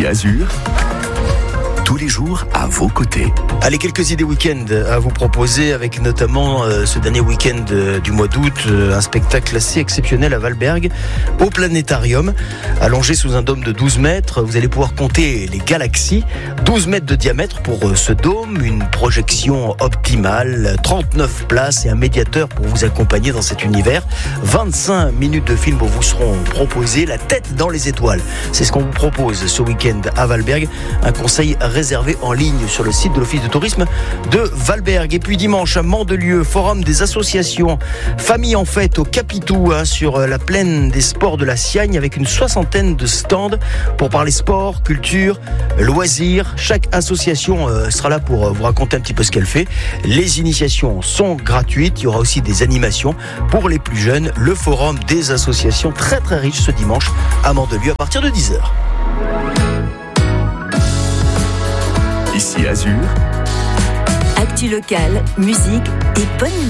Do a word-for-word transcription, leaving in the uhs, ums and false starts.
Ici Azur, tous les jours à vos côtés. Allez, quelques idées week-end à vous proposer, avec notamment euh, ce dernier week-end euh, du mois d'août, euh, un spectacle assez exceptionnel à Valberg, au Planétarium, allongé sous un dôme de douze mètres. Vous allez pouvoir compter les galaxies, douze mètres de diamètre pour euh, ce dôme, une projection optimale, trente-neuf places et un médiateur pour vous accompagner dans cet univers. vingt-cinq minutes de film vous seront proposées, la tête dans les étoiles. C'est ce qu'on vous propose ce week-end à Valberg, un conseil réservé en ligne sur le site de l'Office de tourisme de Valberg. Et puis dimanche à Mandelieu, forum des associations Famille en fête au Capitou, hein, sur la plaine des sports de la Siagne, avec une soixantaine de stands pour parler sport, culture, loisirs. Chaque association euh, sera là pour euh, vous raconter un petit peu ce qu'elle fait. Les initiations sont gratuites. Il y aura aussi des animations pour les plus jeunes. Le forum des associations, très très riche ce dimanche à Mandelieu à partir de dix heures. Ici Azur, actu locale, musique et bonne humeur.